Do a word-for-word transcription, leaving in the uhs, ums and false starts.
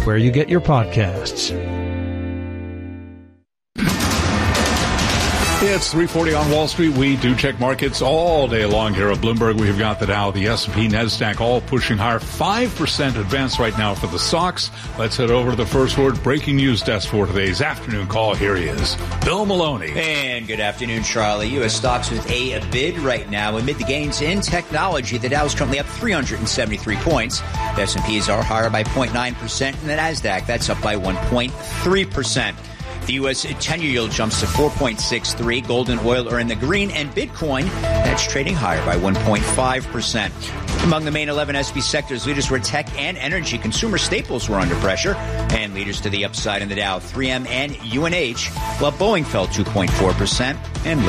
where you get your podcasts. It's three forty on Wall Street. We do check markets all day long here at Bloomberg. We've got the Dow, the S and P, NASDAQ all pushing higher. five percent advance right now for the stocks. Let's head over to the First Word breaking news desk for today's afternoon call. Here he is, Bill Maloney. And good afternoon, Charlie. U S stocks with a bid right now amid the gains in technology. The Dow is currently up three hundred seventy-three points. The S and Ps are higher by zero point nine percent, and the NASDAQ, that's up by one point three percent. The U S ten-year yield jumps to four point six three. Gold and oil are in the green, and Bitcoin, that's trading higher by one point five percent. Among the main eleven S and P sectors, leaders were tech and energy. Consumer staples were under pressure, and leaders to the upside in the Dow, three M and U N H, while Boeing fell two point four percent and